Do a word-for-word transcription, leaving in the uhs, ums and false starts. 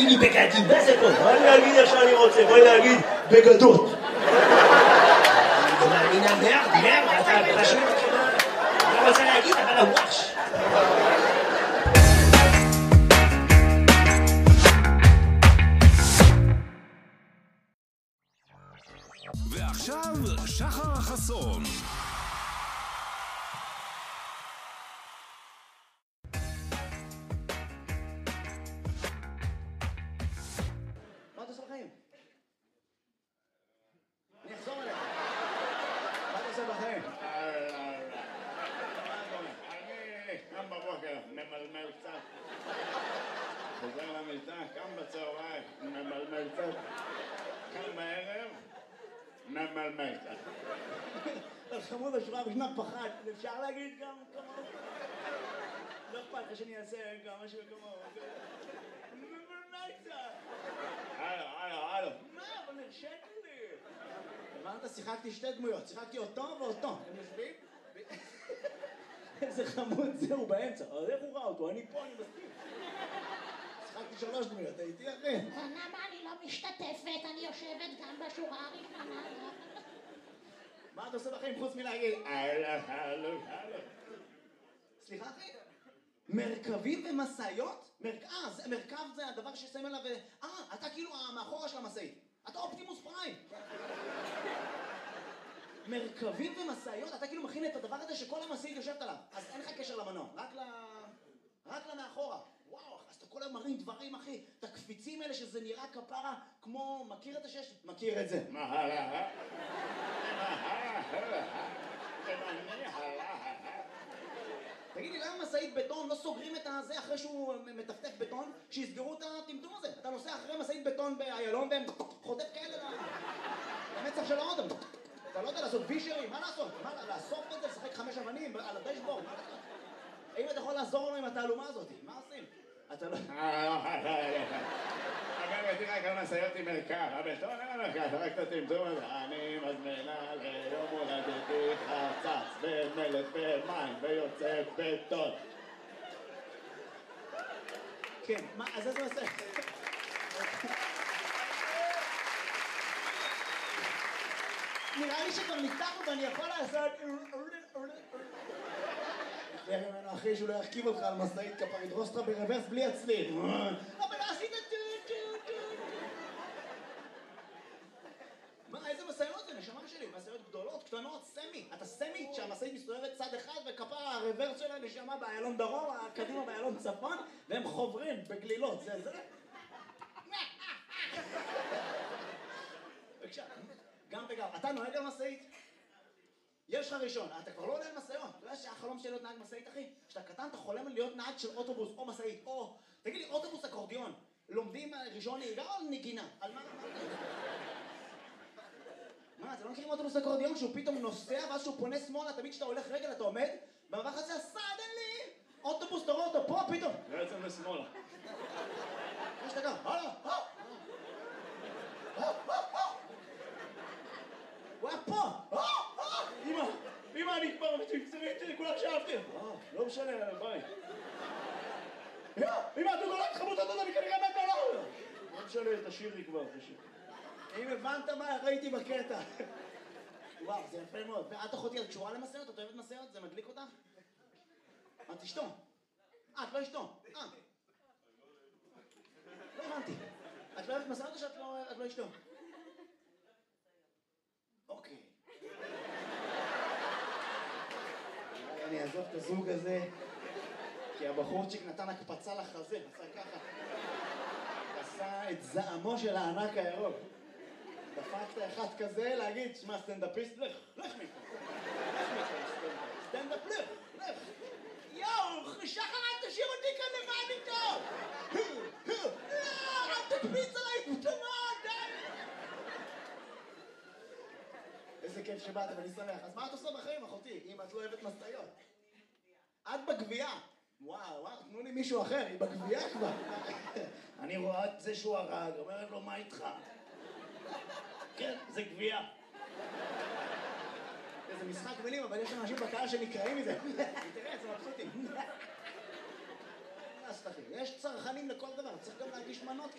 תגידי בגדים, מה זה טוב? מה אני אגיד איך שאני רוצה? בואי להגיד בגדות. אני מאמין על מאה, מאה, אתה פשוט... אני לא רוצה להגיד, אבל הוואש. ועכשיו, שחר חסון. מה אתה עושה בחיים? אני אחזור אליך. מה אתה עושה בחיים? אני קם בבוקר, ממלמל קצת. חוזר למיטה, קם בצהריים, ממלמל קצת. קם בערב, ממלמל קצת. אז חמוד השורה בשנת פחד, אפשר להגיד גם כמוהו? לא אכפת לך שאני אעשה גם משהו כמוהו. ממלמל קצת. הלו, הלו, הלו. מה? אבל נרשת לי. הבנת? שיחקתי שתי דמויות, שיחקתי אותו ואותו. הם יושבים? איזה חמוד זה, הוא באמצע. אז איך הוא ראה אותו? אני פה, אני מסכים. שיחקתי שלוש דמויות, הייתי אחי. למה אני לא משתתפת? אני יושבת גם בשורה הראשונה. מה אתה עושה בחיים חוץ מלהגיד? הלו, הלו, הלו. סליחה אחי? מרכבים ומשאיות? אה, מרכב זה הדבר ששמים עליו... אה, אתה כאילו המאחורה של המשאית. אתה אופטימוס פריים. מרכבים ומשאיות? אתה כאילו מכין את הדבר הזה שכל המשאית יושבת עליו. אז אין לך קשר למנוע, רק ל... רק למאחורה. וואו, אז אתה כל היום מרים דברים, אחי. את הקפיצים האלה שזה נראה כפרה כמו... מכיר את השש? מכיר את זה. מה הלאה? מה הלאה? תמני הלאה. תגיד לי, למה משאית בטון לא סוגרים את הזה אחרי שהוא מטפטף בטון? שיסגרו את הטמטום הזה. אתה נוסע אחרי משאית בטון באיילון והם חוטף כאלה למצח של האודם. אתה לא יודע לעשות וישרים, מה לעשות? מה, לאסוף את זה, לשחק חמש אבנים על הדשבורד? מה לעשות? האם אתה יכול לעזור לנו עם התעלומה הזאת? מה עושים? אתה לא... אגב, תראה כמה משאיות עם מרכב, הבטון אין מרכב, רק את הטמטום הזה. אני מזמינה ליום הולדתי חצץ ומלט ומים ויוצא בטון. כן, מה, אז איזה עושה? נראה לי שכבר ניתחנו ואני יכול לעשות... תראה ממנו אחי שהוא לא ירכיב אותך על משאית כפר, ידרוס אותך ברוורס בלי הצליל. אבל עשית טו טו טו. מה, איזה משאיות זה? נשמה שלי, משאיות גדולות, קטנות, סמי. אתה סמי שהמשאית מסתובבת צד אחד וכפר הרוורס שלה נשמה באיילון דרום, הקדימה באיילון צפון, והם חוברים בגלילות, זה זה. בבקשה, גם וגם. אתה נוהג על משאית? יש לך ראשון, אתה כבר לא עולה על משאיות. אתה יודע שהחלום שלי להיות נהג משאית, אחי? כשאתה קטן אתה חולם על להיות נהג של אוטובוס או משאית, או... תגיד לי, אוטובוס אקורדיון, לומדים ראשון נהיגה או נגינה? על מה? מה, אתם לא מכירים אוטובוס אקורדיון שהוא פתאום נוסע ואז שהוא פונה שמאלה, תמיד כשאתה הולך רגל אתה עומד, במעבר הזה סדנלי! אוטובוס, תראו אותו פה פתאום! לא יוצא לשמאלה. יש אתה גם, הלאה, הלאה! הוא היה פה! אמא, אמא, אני כבר מצמצרית שלי, כולה שאהבתי. לא משנה, ביי. אמא, אמא, דודו, לא תחבו את הדודו, אני כנראה מת עליו. לא משנה, תשאירי כבר, תשאיר. אם הבנת מה ראיתי בקטע. וואו, זה יפה מאוד. ואת אחותי, את קשורה למשאיות? את אוהבת משאיות? זה מדליק אותך? את אשתו. אה, את לא אשתו. אה. לא הבנתי. את לא אוהבת משאיות או שאת לא אשתו? אוקיי. אני אעזוב את הזוג הזה, כי הבחורצ'יק נתן הקפצה לחזה, עשה ככה. עשה את זעמו של הענק הירוק. דפקת אחד כזה להגיד, שמע, סטנדאפיסט, לך, לך מפה. לך מפה, סטנדאפ, לך, לך. יואו, שחר, אל תשאיר אותי כאן לבד איתו! לא, אל תקפיץ עליי, תמוד, די! איזה כיף שבאת, ואני שמח. אז מה את עושה בחיים, אחותי, אם את לא אוהבת משאיות? את בגבייה. וואו, וואו, תנו לי מישהו אחר, היא בגבייה כבר. אני רואה את זה שהוא הרג, אומרת לו, מה איתך? כן, זה גבייה. זה משחק מילים, אבל יש אנשים בקהל שנקראים מזה. תראה, זה מבסוטים. יש צרכנים לכל דבר, צריך גם להגיש מנות.